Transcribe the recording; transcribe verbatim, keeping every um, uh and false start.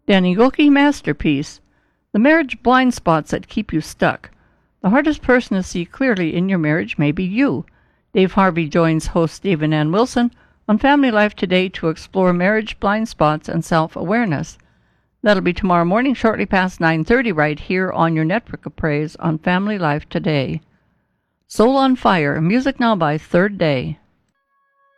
Danny Gokey Masterpiece. The marriage blind spots that keep you stuck. The hardest person to see clearly in your marriage may be you. Dave Harvey joins host Dave and Ann Wilson on Family Life Today to explore marriage blind spots and self-awareness. That'll be tomorrow morning shortly past nine thirty right here on your network of praise on Family Life Today. Soul on Fire, music now by Third Day.